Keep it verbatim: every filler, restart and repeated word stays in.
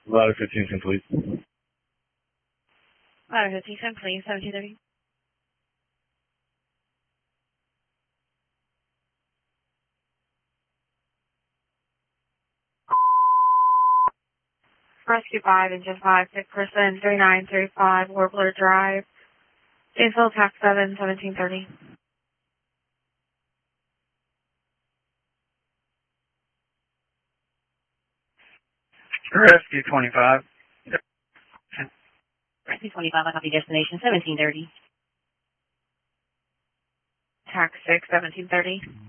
Ladder fifteen, complete. Ladder fifteen, complete, seventeen thirty. Rescue five, engine five, sick person, thirty-nine thirty-five, Warbler Drive. Janesville, tax seven, seventeen thirty. Rescue twenty-five. Rescue twenty-five, I copy destination, seventeen thirty. Tax six, seventeen thirty.